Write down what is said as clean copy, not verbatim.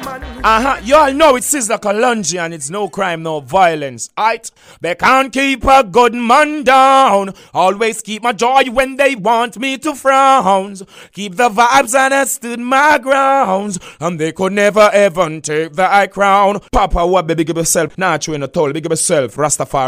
You all know it's Sizzla Kalonji and it's no crime, no violence. Aight, they can't keep a good man down. Always keep my joy when they want me to frown. Keep the vibes and I stood my grounds. And they could never ever take the high crown. Papa, what baby, give yourself? Nah, you in a toll, big yourself, Rastafari.